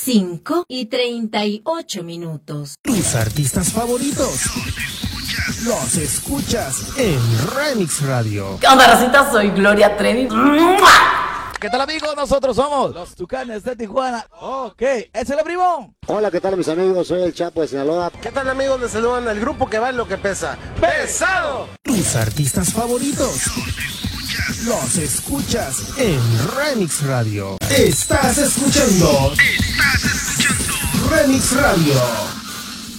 5:38. Tus artistas favoritos los escuchas en Remix Radio. ¿Qué onda, racita? Soy Gloria Trevi. ¿Qué tal, amigos? Nosotros somos los Tucanes de Tijuana. Ok, ¡es el primo! Hola, ¿qué tal, mis amigos? Soy el Chapo de Sinaloa. ¿Qué tal, amigos? Les saludan el grupo que va en lo que pesa. ¡Pesado! Tus artistas favoritos los escuchas en Remix Radio. Estás escuchando Remix Radio.